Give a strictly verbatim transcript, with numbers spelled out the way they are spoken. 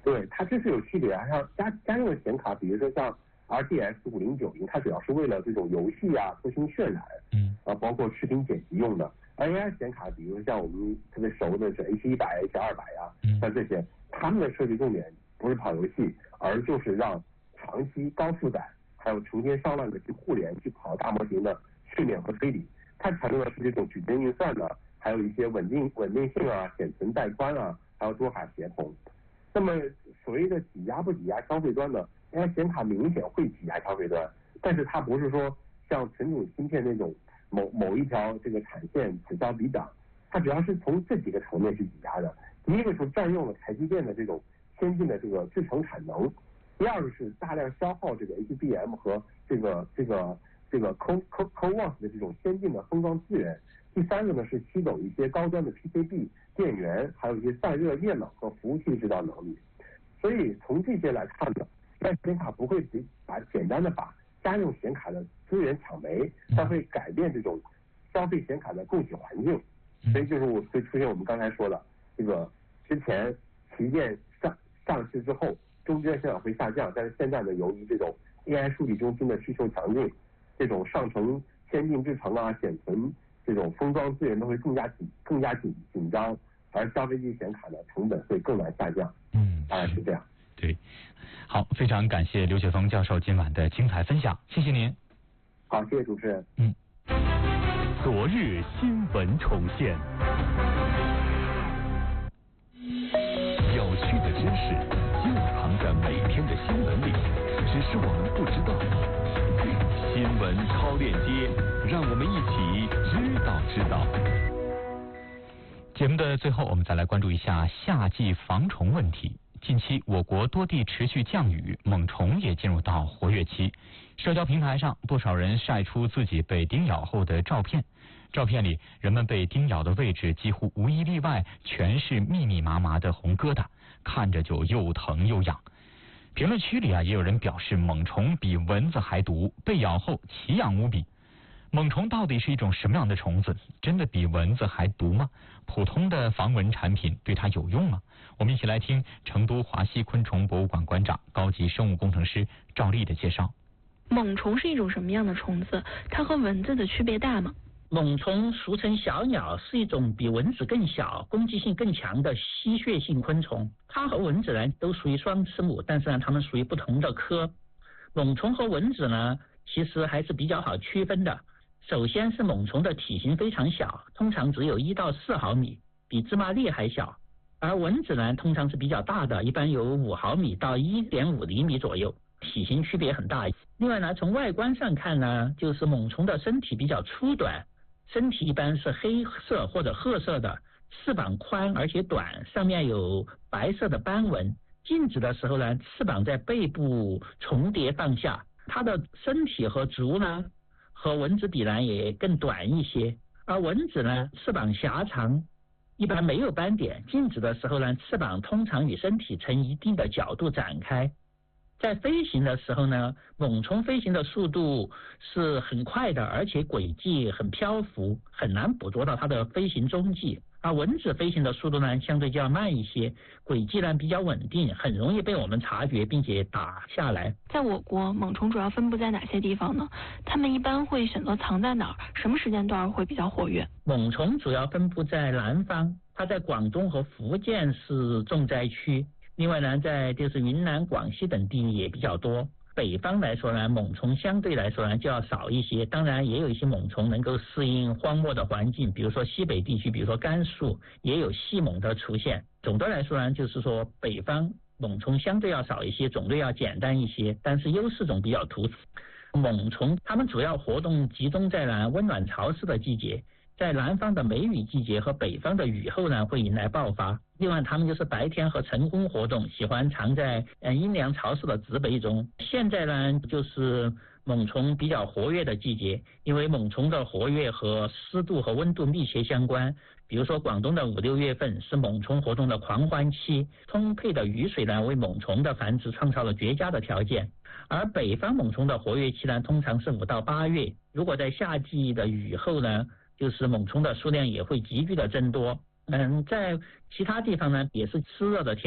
对，它这是有区别啊。像家家用的显卡，比如说像 R T X 五零九零，它主要是为了这种游戏啊、图形渲染，嗯，啊，包括视频剪辑用的。而 A I 显卡，比如像我们特别熟的是 H 一百、H 二百啊，像这些，他们的设计重点不是跑游戏，而就是让长期高负载，还有成千上万个去互联去跑大模型的训练和推理。它采用的是这种矩阵运算的，还有一些稳定稳定性啊、显存带宽啊，还有多卡协同。那么所谓的挤压不挤压消费端呢 ？A I 显卡明显会挤压消费端，但是它不是说像纯种芯片那种某某一条这个产线此消彼长，它主要是从这几个层面去挤压的。第一个是占用了台积电的这种先进的这个制程产能，第二个是大量消耗这个 H B M 和这个这个这个 Co Co CoWoS 的这种先进的封装资源。第三个呢是吸走一些高端的 P C B 电源，还有一些散热、液冷和服务器制造能力。所以从这些来看呢 ，A I 显卡不会把简单的把家用显卡的资源抢没，它会改变这种消费显卡的供给环境。所以就是我会出现我们刚才说的这个之前旗舰上上市之后，中间市场会下降，但是现在呢，由于这种 A I 数据中心的需求强劲，这种上层先进制程啊、显存这种封装资源都会更加紧、更加紧紧张，而消费级显卡的成本会更难下降。嗯，大概是这样。 对，好，非常感谢刘雪峰教授今晚的精彩分享，谢谢您。 好，谢谢主持人。 嗯。 昨日新闻重现，有趣的知识就藏在每天的新闻里，只是我们不知道。新闻超链接，让我们一起知道知道。 节目的最后，我们再来关注一下夏季防虫问题。近期我国多地持续降雨，猛虫也进入到活跃期。社交平台上，不少人晒出自己被叮咬后的照片。照片里，人们被叮咬的位置几乎无一例外全是密密麻麻的红疙瘩，看着就又疼又痒。评论区里啊，也有人表示猛虫比蚊子还毒，被咬后奇痒无比。猛虫到底是一种什么样的虫子？真的比蚊子还毒吗？普通的防蚊产品对它有用吗？我们一起来听成都华西昆虫博物馆馆长、高级生物工程师赵丽的介绍。 猛虫是一种什么样的虫子？它和蚊子的区别大吗？ 猛虫俗称小鸟，是一种比蚊子更小、攻击性更强的吸血性昆虫。它和蚊子呢都属于双翅目，但是呢它们属于不同的科。猛虫和蚊子呢其实还是比较好区分的。首先是猛虫的体型非常小，通常只有一到四毫米，比芝麻粒还小。而蚊子呢通常是比较大的，一般有五毫米到一点五厘米左右，体型区别很大。另外呢，从外观上看呢，就是猛虫的身体比较粗短，身体一般是黑色或者褐色的，翅膀宽而且短，上面有白色的斑纹。静止的时候呢，翅膀在背部重叠上下。它的身体和足呢，和蚊子比呢也更短一些。而蚊子呢，翅膀狭长，一般没有斑点。静止的时候呢，翅膀通常与身体呈一定的角度展开。在飞行的时候呢，猛虫飞行的速度是很快的，而且轨迹很漂浮，很难捕捉到它的飞行踪迹。而蚊子飞行的速度呢，相对较慢一些，轨迹呢比较稳定，很容易被我们察觉并且打下来。 在我国，猛虫主要分布在哪些地方呢？它们一般会选择藏在哪儿？什么时间段会比较活跃？ 猛虫主要分布在南方，它在广东和福建是重灾区。另外呢，在就是云南、广西等地也比较多。北方来说呢，猛虫相对来说呢就要少一些，当然也有一些猛虫能够适应荒漠的环境，比如说西北地区，比如说甘肃，也有细猛的出现。总的来说呢，就是说北方猛虫相对要少一些，种类要简单一些，但是优势种比较突出。猛虫它们主要活动集中在呢温暖潮湿的季节，在南方的梅雨季节和北方的雨后呢会迎来爆发。另外它们就是白天和晨昏活动，喜欢藏在呃阴凉潮湿的植被中。现在呢就是猛虫比较活跃的季节，因为猛虫的活跃和湿度和温度密切相关。比如说广东的五六月份是猛虫活动的狂欢期，充沛的雨水呢为猛虫的繁殖创造了绝佳的条件。而北方猛虫的活跃期呢通常是五到八月，如果在夏季的雨后呢，就是猛虫的数量也会急剧的增多。嗯，在其他地方呢也是湿热的天